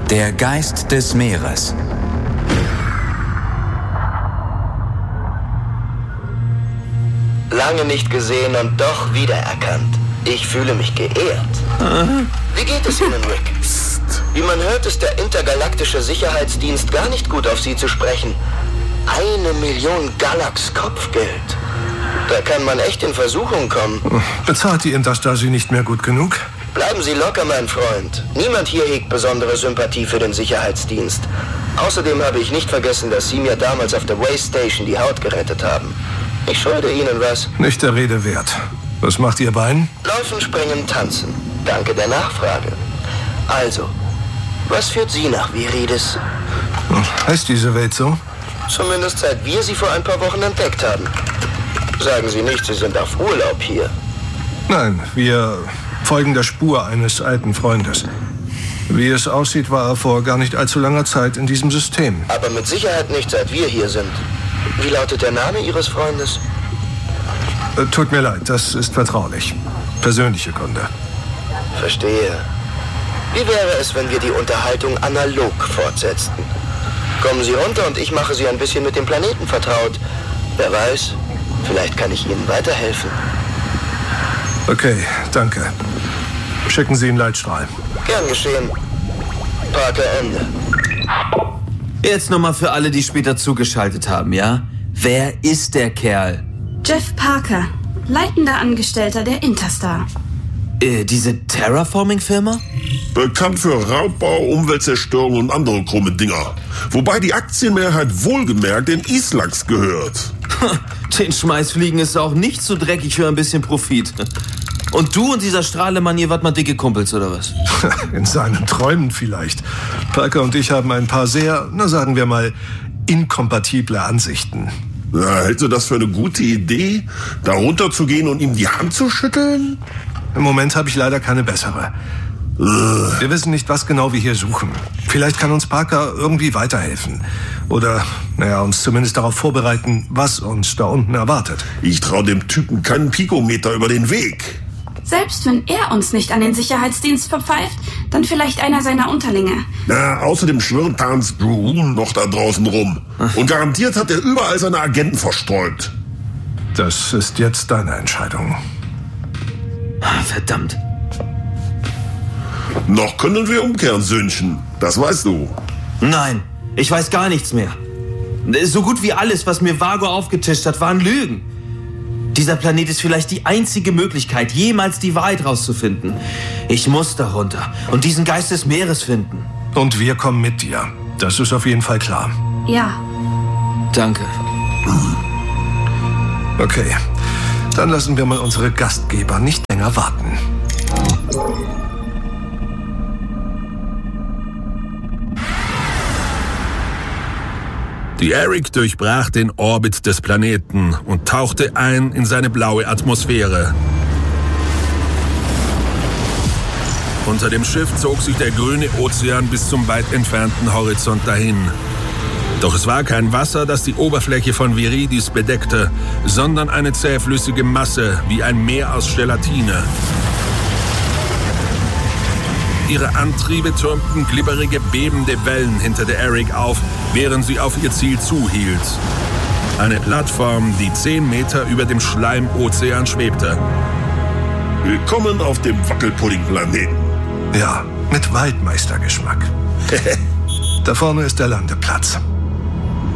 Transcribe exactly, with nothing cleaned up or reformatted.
Der Geist des Meeres. Lange nicht gesehen und doch wiedererkannt. Ich fühle mich geehrt. Wie geht es Ihnen, Rick? Wie man hört, ist der intergalaktische Sicherheitsdienst gar nicht gut auf Sie zu sprechen. Eine Million Galax Kopfgeld. Da kann man echt in Versuchung kommen. Bezahlt die Interstasi nicht mehr gut genug? Bleiben Sie locker, mein Freund. Niemand hier hegt besondere Sympathie für den Sicherheitsdienst. Außerdem habe ich nicht vergessen, dass Sie mir damals auf der Way Station die Haut gerettet haben. Ich schulde Ihnen was. Nicht der Rede wert. Was macht Ihr Bein? Laufen, springen, tanzen. Danke der Nachfrage. Also, was führt Sie nach Viridis? Heißt diese Welt so? Zumindest seit wir sie vor ein paar Wochen entdeckt haben. Sagen Sie nicht, Sie sind auf Urlaub hier. Nein, wir folgen der Spur eines alten Freundes. Wie es aussieht, war er vor gar nicht allzu langer Zeit in diesem System. Aber mit Sicherheit nicht, seit wir hier sind. Wie lautet der Name Ihres Freundes? Äh, tut mir leid, das ist vertraulich. Persönliche Gründe. Verstehe. Wie wäre es, wenn wir die Unterhaltung analog fortsetzten? Kommen Sie runter und ich mache Sie ein bisschen mit dem Planeten vertraut. Wer weiß, vielleicht kann ich Ihnen weiterhelfen. Okay, danke. Schicken Sie einen Leitstrahl. Gern geschehen. Parker, Ende. Jetzt nochmal für alle, die später zugeschaltet haben, ja? Wer ist der Kerl? Jeff Parker, leitender Angestellter der Interstar. Äh, diese Terraforming-Firma? Bekannt für Raubbau, Umweltzerstörung und andere krumme Dinger. Wobei die Aktienmehrheit wohlgemerkt in Islax gehört. Den Schmeißfliegen ist auch nicht so dreckig für ein bisschen Profit. Und du und dieser Strahlemann, ihr wart mal dicke Kumpels, oder was? In seinen Träumen vielleicht. Parker und ich haben ein paar sehr, na sagen wir mal, inkompatible Ansichten. Na, hältst du das für eine gute Idee, da runterzugehen und ihm die Hand zu schütteln? Im Moment habe ich leider keine bessere. Wir wissen nicht, was genau wir hier suchen. Vielleicht kann uns Parker irgendwie weiterhelfen. Oder, naja, uns zumindest darauf vorbereiten, was uns da unten erwartet. Ich traue dem Typen keinen Pikometer über den Weg. Selbst wenn er uns nicht an den Sicherheitsdienst verpfeift, dann vielleicht einer seiner Unterlinge. Na, außerdem schwirrt Hans Broom noch da draußen rum. Und garantiert hat er überall seine Agenten verstreut. Das ist jetzt deine Entscheidung. Verdammt. Noch können wir umkehren, Söhnchen. Das weißt du. Nein, ich weiß gar nichts mehr. So gut wie alles, was mir Vago aufgetischt hat, waren Lügen. Dieser Planet ist vielleicht die einzige Möglichkeit, jemals die Wahrheit rauszufinden. Ich muss darunter und diesen Geist des Meeres finden. Und wir kommen mit dir. Das ist auf jeden Fall klar. Ja. Danke. Okay, dann lassen wir mal unsere Gastgeber nicht länger warten. Die Eric durchbrach den Orbit des Planeten und tauchte ein in seine blaue Atmosphäre. Unter dem Schiff zog sich der grüne Ozean bis zum weit entfernten Horizont dahin. Doch es war kein Wasser, das die Oberfläche von Viridis bedeckte, sondern eine zähflüssige Masse wie ein Meer aus Gelatine. Ihre Antriebe türmten glibberige, bebende Wellen hinter der Eric auf, während sie auf ihr Ziel zuhielt. Eine Plattform, die zehn Meter über dem Schleimozean schwebte. Willkommen auf dem Wackelpudding-Planeten. Ja, mit Waldmeistergeschmack. Da vorne ist der Landeplatz.